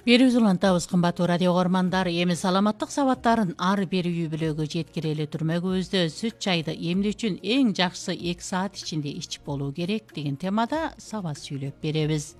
Берүүбүз улантабыз кымбаттуу радио көрмандар. Эми саламаттык сабаттарын ар бир үй бүлөгө жеткирели түрмөгүбүздө сүт чайды эмне үчүн эң жакшысы 2 саат ичинде ичип болуу керек деген темада сабат сүйлөп беребиз.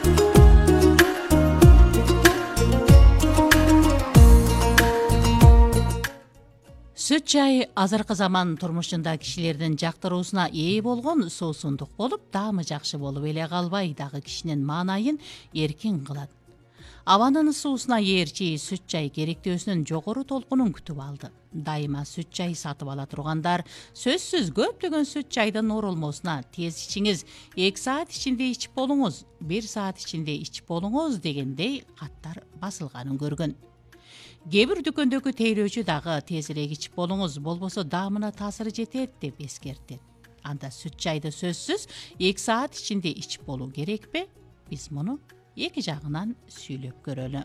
Сүт чай азыркы заман турмушунда кишилердин жактыруусуна ээ болгон суусундук болуп, даамы жакшы болуп эле калбай, дагы кишинин маанайын эркин кылат. Абанын суусуна ээрчи сүт чай керектөөсүнүн жогору толкунун күтүп алды. Дайыма сүт чай сатып ала тургандар сөзсүз көптөгөн сүт чайдын оролмосуна тез ичиңиз, 2 саат ичинде ичип болуңуз, 1 саат ичинде ичип болуңуз дегендей каттар басылганын көргөн. Кээ бир дүкөндөгү тейлөөчү дагы тезирээк ичип болуңуз, болбосо даамына таасиры жетет деп эскертет. Анда сүт чайды сөзсүз 2 саат ичинде ичип болуу керекпи? Биз муну эки жагынан сүйлөп көрөлү.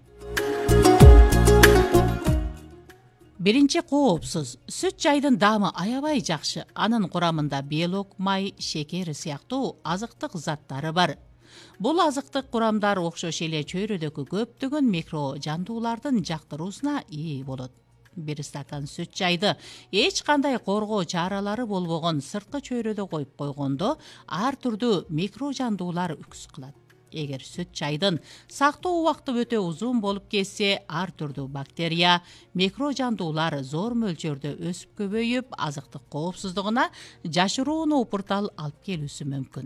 Биринчи, коопсуз. Сүт чайдын даамы аябай жакшы. Анын курамында белок, май, шекер сыяктуу азыктык заттары бар. Бул азыктык курамдар окшош эле чөйрөдөгү көптөгөн микро жандуулардын жактыруусуна ээ болот. Бир стакан сүт чайды эч кандай коргоо чаралары болбогон сырткы чөйрөдө коюп койгондо ар түрдүү микро жандуулар үкс кылат. Эгер сүт чайдын сактоо убакыты өтө узун болуп кетсе, ар түрдүү бактерия, микро жандуулар зор мөлчөрдө өсүп көбөйүп, азыктык коопсуздугуна жашырууну упуртал алып келүүсү мүмкүн.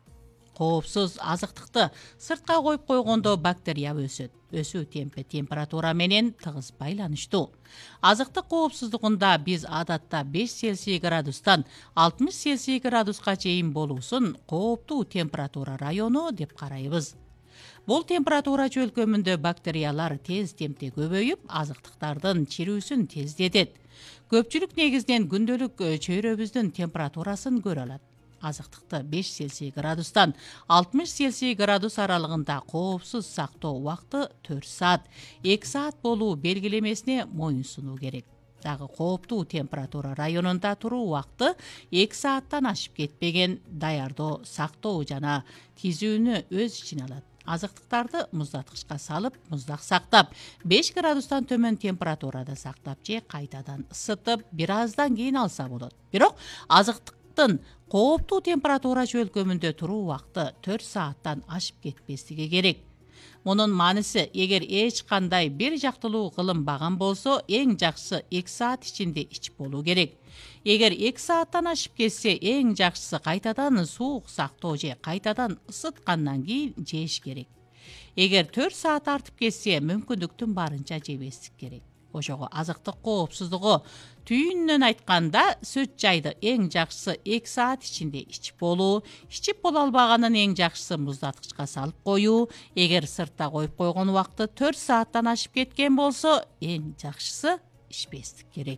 Коопсуз азыктыкты сыртка коюп койгондо бактерия өсөт. Өсүү темпи температура менен тыгыз байланыштуу. Азыктык коопсуздугунда биз адатта 5 Цельсий градустан 60 Цельсий градуска чейин болуусун кооптуу температура району деп карайбыз. Бул температура чөлкөмүндө бактериялар тез темпте көбөйүп, азыктыктардын чирүүсүн тездетет. Көпчүлүк негизинен күндөлүк чөйрөбүздүн температурасын көрө алат. Азыктыкты 5 Цельсий градустан 60 Цельсий градус аралыгында коопсуз сактоо убакыты 4 саат, 2 саат болуу белгилемесине моюн сунуу керек. Дагы кооптуу температура районунда туруу убакыты 2 сааттан ашып кетпеген, даярдоо, сактоо жана тизүүнү өз ичине алат. Азыктыктарды муздаткычка салып, муздак сактап, 5 градустан төмөн температурада сактап же кайтадан ысытып, бир аздан кийин алса болот. Бирок азыктыктын кооптуу температура чөлкөмүндө туруу убакыты 4 сааттан ашып кетпестиги керек. Мунун мааниси, эгер эч кандай бир жактылуу кылынбаган болсо, эң жакшысы 2 саат ичинде ичип болуу керек. Эгер 2 сааттан ашып кетсе, эң жакшысы кайтадан суук сактоо же кайтадан ысыткандан кийин жеш керек. Эгер 4 саат артып кетсе, мүмкүндүктүн барынча жебестик керек. Ошого азыктык коопсуздугу түйүнүнөн айтканда, сүт чайды эң жакшысы 2 саат ичинде ичип болуу, ичип боло албаганын эң жакшысы муздаткычка салып коюу, эгер сыртта коюп койгон убакыты 4 сааттан ашып кеткен болсо, эң жакшысы ичпестик керек.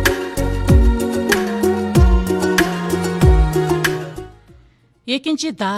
Экинчи,